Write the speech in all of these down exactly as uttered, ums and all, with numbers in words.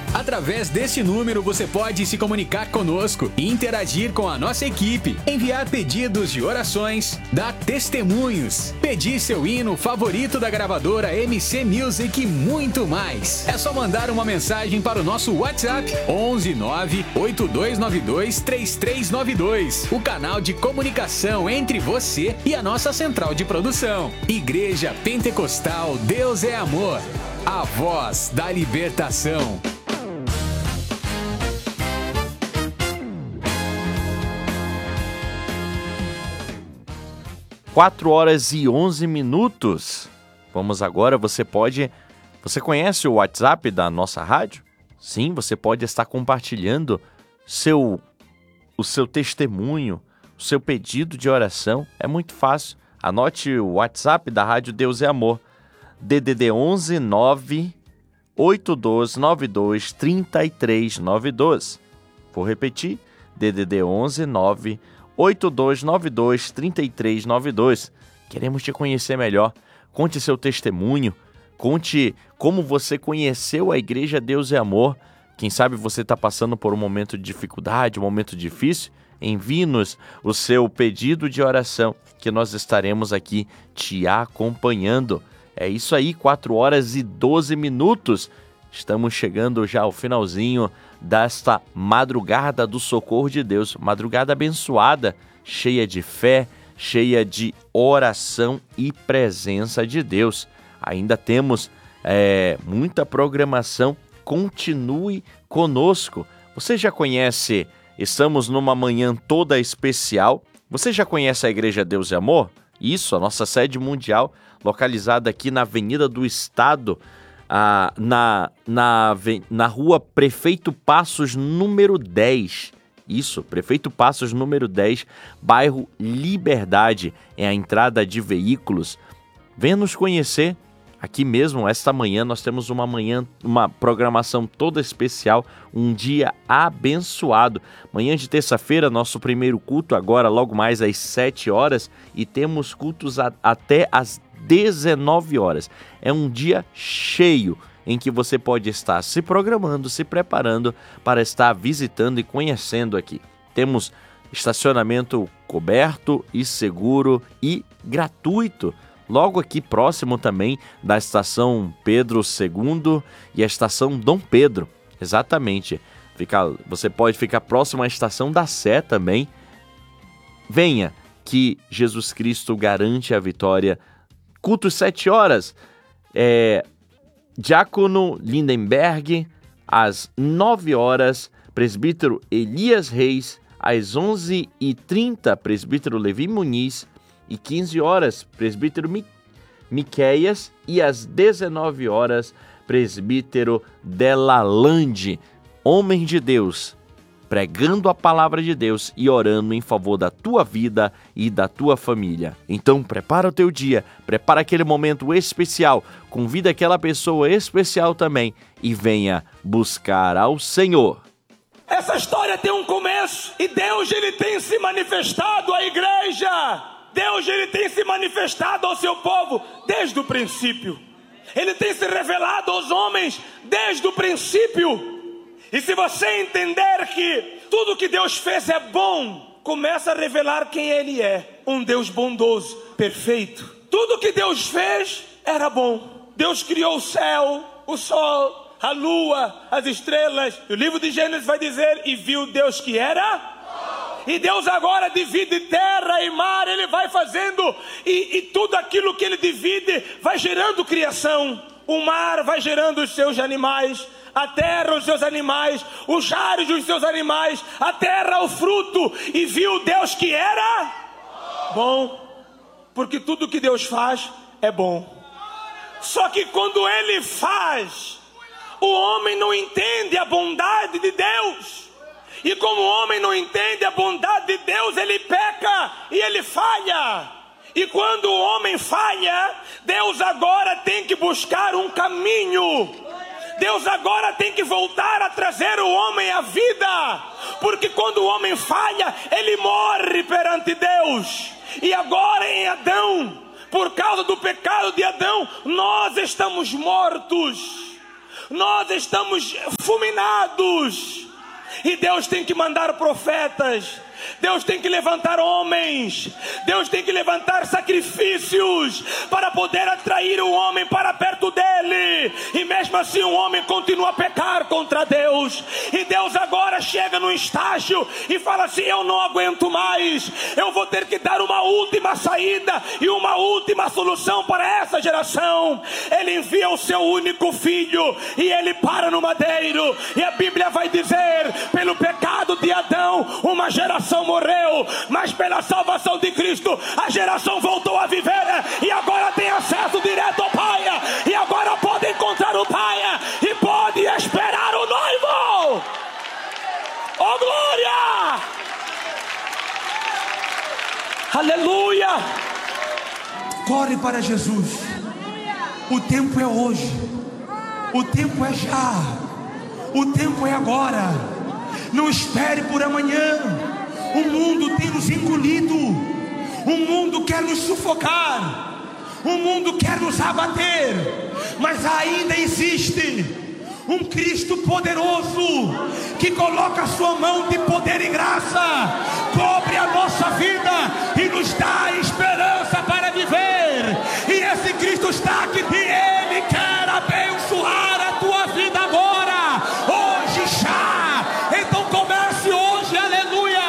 Através desse número você pode se comunicar conosco e interagir com a nossa equipe, enviar pedidos de orações, dar testemunhos, pedir seu hino favorito da gravadora M C Music e muito mais. É só mandar uma mensagem para o nosso WhatsApp onze nove oito dois nove dois três três nove dois, o canal de comunicação entre você e a nossa central de produção. Igreja Pentecostal Deus é Amor, a voz da libertação. quatro horas e onze minutos. Vamos agora, você pode... Você conhece o WhatsApp da nossa rádio? Sim, você pode estar compartilhando seu, o seu testemunho, o seu pedido de oração. É muito fácil. Anote o WhatsApp da Rádio Deus é Amor. D D D onze nove oito dois nove dois três três nove dois. Vou repetir. D D D onze nove oito dois nove dois três três nove dois. Queremos te conhecer melhor. Conte seu testemunho. Conte como você conheceu a Igreja Deus é Amor. Quem sabe você está passando por um momento de dificuldade, um momento difícil. Envie-nos o seu pedido de oração, que nós estaremos aqui te acompanhando. É isso aí, quatro horas e doze minutos. Estamos chegando já ao finalzinho desta madrugada do socorro de Deus. Madrugada abençoada, cheia de fé, cheia de oração e presença de Deus. Ainda temos é, muita programação. Continue conosco. Você já conhece, estamos numa manhã toda especial. Você já conhece a Igreja Deus é Amor? Isso, a nossa sede mundial, localizada aqui na Avenida do Estado, ah, na, na, na rua Prefeito Passos, número dez. Isso, Prefeito Passos, número dez, bairro Liberdade, é a entrada de veículos. Venha nos conhecer. Aqui mesmo, esta manhã, nós temos uma manhã, uma programação toda especial, um dia abençoado. Manhã de terça-feira, nosso primeiro culto, agora logo mais às sete horas, e temos cultos a, até às dezenove horas. É um dia cheio em que você pode estar se programando, se preparando para estar visitando e conhecendo aqui. Temos estacionamento coberto e seguro e gratuito. Logo aqui próximo também da estação Pedro segundo e a estação Dom Pedro. Exatamente. Fica, você pode ficar próximo à estação da Sé também. Venha, que Jesus Cristo garante a vitória. Culto sete horas. É, Diácono Lindenberg, às nove horas. Presbítero Elias Reis, às onze e trinta. Presbítero Levi Muniz. E quinze horas, presbítero Mi- Miqueias, e às dezenove horas, presbítero Delalande, homem de Deus, pregando a palavra de Deus e orando em favor da tua vida e da tua família. Então, prepara o teu dia, prepara aquele momento especial, convida aquela pessoa especial também e venha buscar ao Senhor. Essa história tem um começo e Deus ele tem se manifestado à igreja. Deus ele tem se manifestado ao seu povo desde o princípio. Ele tem se revelado aos homens desde o princípio. E se você entender que tudo que Deus fez é bom, começa a revelar quem Ele é. Um Deus bondoso, perfeito. Tudo que Deus fez era bom. Deus criou o céu, o sol, a lua, as estrelas. O livro de Gênesis vai dizer, e viu Deus que era... E Deus agora divide terra e mar, Ele vai fazendo, e, e tudo aquilo que Ele divide vai gerando criação. O mar vai gerando os seus animais, a terra os seus animais, os ares os seus animais, a terra o fruto. E viu Deus que era bom, porque tudo que Deus faz é bom. Só que quando Ele faz, o homem não entende a bondade de Deus. E como o homem não entende a bondade de Deus, ele peca e ele falha. E quando o homem falha, Deus agora tem que buscar um caminho. Deus agora tem que voltar a trazer o homem à vida. Porque quando o homem falha, ele morre perante Deus. E agora em Adão, por causa do pecado de Adão, nós estamos mortos. Nós estamos fulminados. E Deus tem que mandar profetas. Deus tem que levantar homens. Deus tem que levantar sacrifícios para poder atrair o homem para perto dele. E mesmo assim o homem continua a pecar contra Deus. E Deus agora chega no estágio e fala assim: eu não aguento mais. Eu vou ter que dar uma última saída e uma última solução para essa geração. Ele envia o seu único filho e ele para no madeiro. E a Bíblia vai dizer: pelo pecado de Adão uma geração morreu, mas pela salvação de Cristo a geração voltou a viver e agora tem acesso direto ao Pai, e agora pode encontrar o Pai e pode esperar o noivo. Oh glória! Aleluia! Corre para Jesus. O tempo é hoje. O tempo é já. O tempo é agora. Não espere por amanhã. O mundo tem nos engolido. O mundo quer nos sufocar. O mundo quer nos abater. Mas ainda existe um Cristo poderoso que coloca a sua mão de poder e graça, cobre a nossa vida e nos dá esperança para viver. E esse Cristo está aqui e Ele quer abençoar a tua vida agora, hoje já. Então comece hoje, aleluia.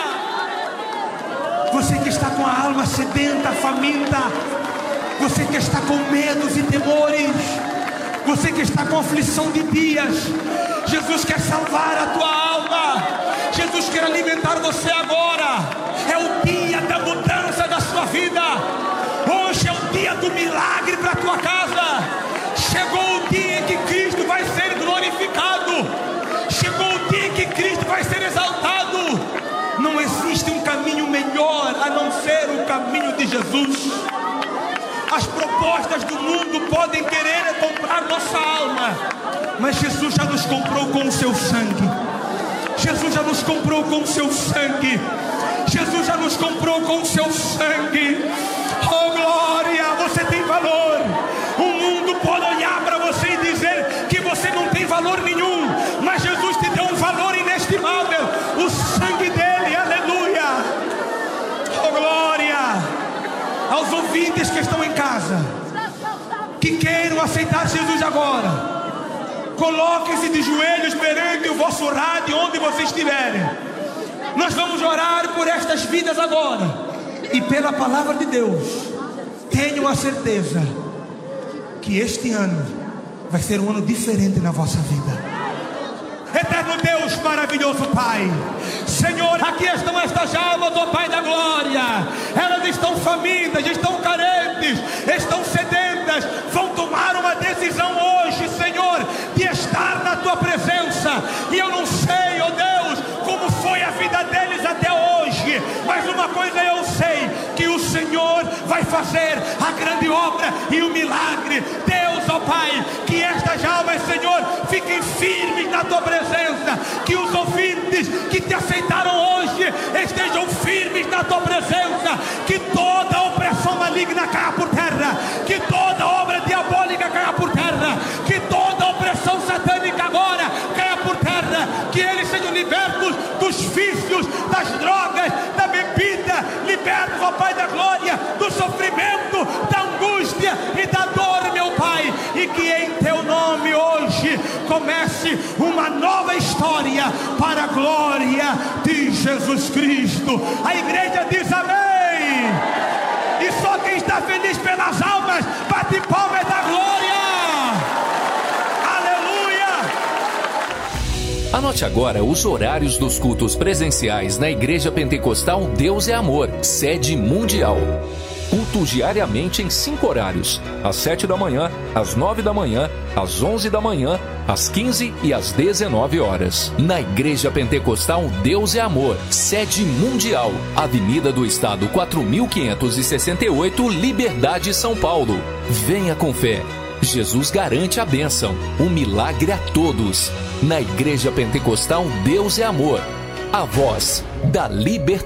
Você que está com a alma sedenta, faminta, você que está com medos e temores, você que está com aflição de dias, Jesus quer salvar a tua alma. Jesus quer alimentar você agora. É o dia da mudança da sua vida. Hoje é o dia do milagre para a tua casa. Chegou o dia em que Cristo vai ser glorificado. Chegou o dia em que Cristo vai ser exaltado. Não existe um caminho melhor a não ser o caminho de Jesus. As propostas do mundo podem querer comprar nossa alma, mas Jesus já nos comprou com o seu sangue. Jesus já nos comprou com o seu sangue. Jesus já nos comprou com o seu sangue. Oh glória, você tem valor. O mundo pode olhar para você e dizer que você não tem valor nenhum, mas Jesus te deu um valor inestimável, o sangue dele, aleluia. Oh glória. Aos ouvintes que estão em casa, que queiram aceitar Jesus agora, coloquem-se de joelhos perante o vosso rádio, onde vocês estiverem. Nós vamos orar por estas vidas agora. E pela palavra de Deus, tenham a certeza que este ano vai ser um ano diferente na vossa vida. Eterno Deus, maravilhoso Pai, Senhor, aqui estão estas almas, ó Pai da glória. Elas estão famintas, estão carentes, estão sedentas. Vão tomar uma decisão hoje, Senhor, de estar na Tua presença. E eu não sei, ó Deus, como foi a vida deles até hoje, mas uma coisa eu sei, que o Senhor vai fazer a grande obra e o milagre. Deus, ó Pai, que estas almas, Senhor, fiquem firmes na Tua presença. Que os ouvintes que te aceitaram hoje estejam firmes na Tua presença. Que toda opressão maligna caia por terra. Que toda obra diabólica caia por terra. Que toda opressão satânica agora caia por terra. Que eles sejam libertos dos vícios, das drogas, da bebida. Libertos, ó Pai da glória, do sofrimento, da angústia e da dor, meu Pai. E que em Teu nome hoje comece uma nova história para a glória de Jesus Cristo. A igreja diz amém. E só quem está feliz pelas almas bate palmas da glória. Aleluia. Anote agora os horários dos cultos presenciais na Igreja Pentecostal Deus é Amor, sede mundial. Cultos diariamente em cinco horários: às sete da manhã, às nove da manhã, às onze da manhã, às quinze e às dezenove horas. Na Igreja Pentecostal Deus é Amor, sede mundial, Avenida do Estado quatro mil quinhentos e sessenta e oito, Liberdade, São Paulo. Venha com fé. Jesus garante a bênção, o milagre a todos. Na Igreja Pentecostal Deus é Amor, a voz da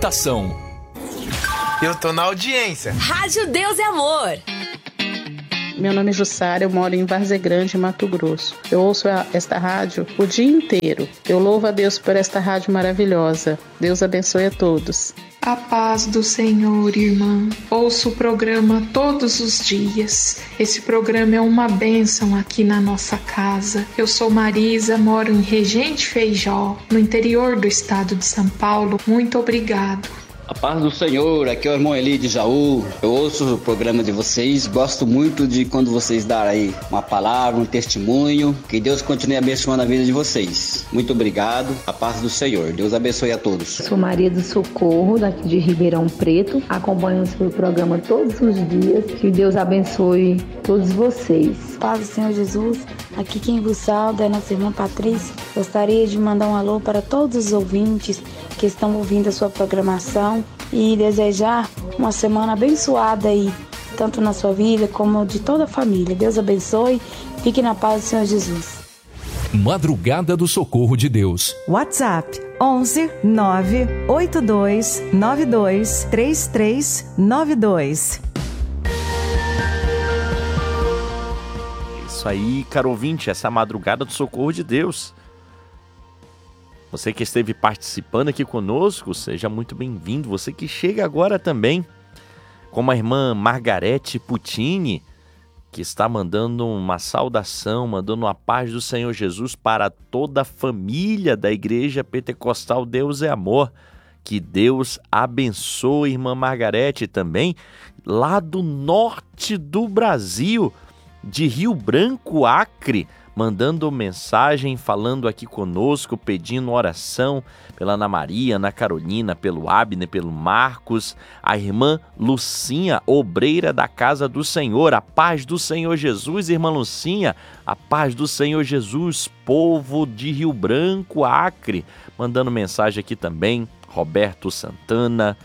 libertação. Eu tô na audiência. Rádio Deus é Amor. Meu nome é Jussara, eu moro em Várzea Grande, Mato Grosso. Eu ouço a, esta rádio o dia inteiro. Eu louvo a Deus por esta rádio maravilhosa. Deus abençoe a todos. A paz do Senhor, irmã. Ouço o programa todos os dias. Esse programa é uma bênção aqui na nossa casa. Eu sou Marisa, moro em Regente Feijó, no interior do estado de São Paulo. Muito obrigado. A paz do Senhor, aqui é o irmão Eli de Jaú. Eu ouço o programa de vocês, gosto muito de quando vocês dão aí uma palavra, um testemunho. Que Deus continue abençoando a vida de vocês. Muito obrigado, a paz do Senhor. Deus abençoe a todos. Sou Maria do Socorro, daqui de Ribeirão Preto. Acompanho o seu programa todos os dias. Que Deus abençoe todos vocês. Paz do Senhor Jesus, aqui quem vos salva é nossa irmã Patrícia. Gostaria de mandar um alô para todos os ouvintes que estão ouvindo a sua programação e desejar uma semana abençoada aí, tanto na sua vida como de toda a família. Deus abençoe, fique na paz do Senhor Jesus. Madrugada do Socorro de Deus. WhatsApp onze nove oito dois nove dois três três nove dois. Isso aí, caro ouvinte, essa é a Madrugada do Socorro de Deus. Você que esteve participando aqui conosco, seja muito bem-vindo. Você que chega agora também, como a irmã Margarete Putini, que está mandando uma saudação, mandando a paz do Senhor Jesus para toda a família da Igreja Pentecostal Deus é Amor. Que Deus abençoe, irmã Margarete, também lá do norte do Brasil, de Rio Branco, Acre, mandando mensagem, falando aqui conosco, pedindo oração pela Ana Maria, Ana Carolina, pelo Abner, pelo Marcos, a irmã Lucinha, obreira da Casa do Senhor. A paz do Senhor Jesus, irmã Lucinha, a paz do Senhor Jesus, povo de Rio Branco, Acre, mandando mensagem aqui também, Roberto Santana,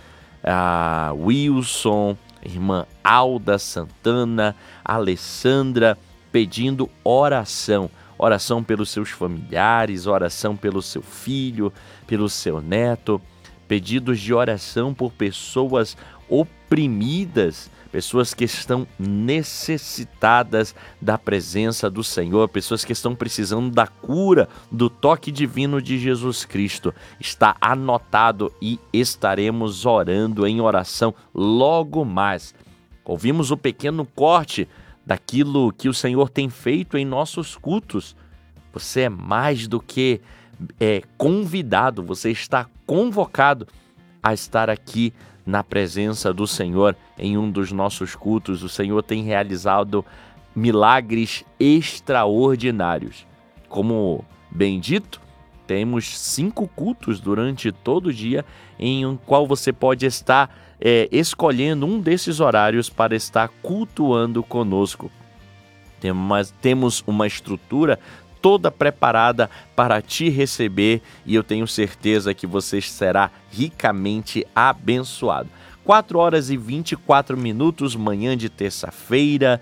a Wilson, irmã Alda Santana, Alessandra, pedindo oração, oração pelos seus familiares, oração pelo seu filho, pelo seu neto, pedidos de oração por pessoas oprimidas, pessoas que estão necessitadas da presença do Senhor, pessoas que estão precisando da cura, do toque divino de Jesus Cristo. Está anotado e estaremos orando em oração logo mais. Ouvimos o pequeno corte daquilo que o Senhor tem feito em nossos cultos. Você é mais do que é, convidado, você está convocado a estar aqui na presença do Senhor em um dos nossos cultos. O Senhor tem realizado milagres extraordinários. Como bem dito, temos cinco cultos durante todo o dia em um qual você pode estar É, escolhendo um desses horários para estar cultuando conosco. Temos, temos uma estrutura toda preparada para te receber e eu tenho certeza que você será ricamente abençoado. quatro horas e vinte e quatro minutos, manhã de terça-feira,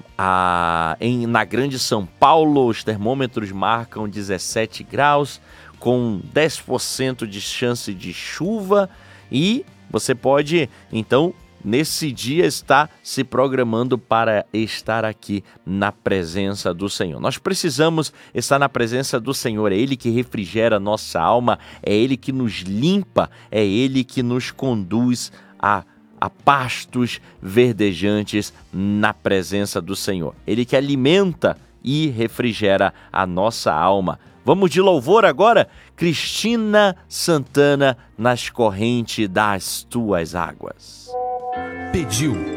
a, em, na Grande São Paulo, os termômetros marcam dezessete graus, com dez por cento de chance de chuva e você pode, então, nesse dia estar se programando para estar aqui na presença do Senhor. Nós precisamos estar na presença do Senhor. É Ele que refrigera a nossa alma, é Ele que nos limpa, é Ele que nos conduz a, a pastos verdejantes na presença do Senhor. Ele que alimenta e refrigera a nossa alma. Vamos de louvor agora? Cristina Santana, nas correntes das tuas águas. Pediu,